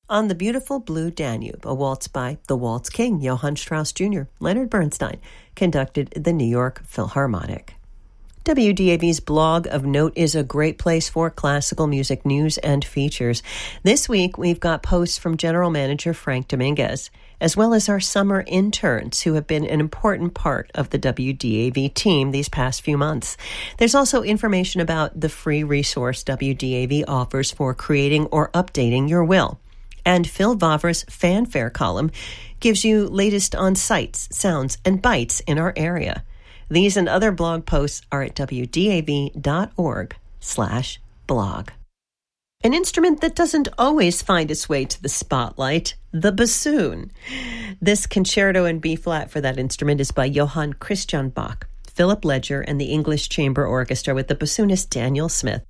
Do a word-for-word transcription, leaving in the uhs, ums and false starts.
On the Beautiful Blue Danube, a waltz by the Waltz King, Johann Strauss Junior Leonard Bernstein conducted the New York Philharmonic. W D A V's blog of note is a great place for classical music news and features. This week, we've got posts from General Manager Frank Dominguez, as well as our summer interns who have been an important part of the W D A V team these past few months. There's also information about the free resource W D A V offers for creating or updating your will. And Phil Vavra's Fanfare column gives you latest on sights, sounds, and bites in our area. These and other blog posts are at wdav.org slash blog. An instrument that doesn't always find its way to the spotlight, the bassoon. This concerto in B-flat for that instrument is by Johann Christian Bach, Philip Ledger, and the English Chamber Orchestra with the bassoonist Daniel Smith.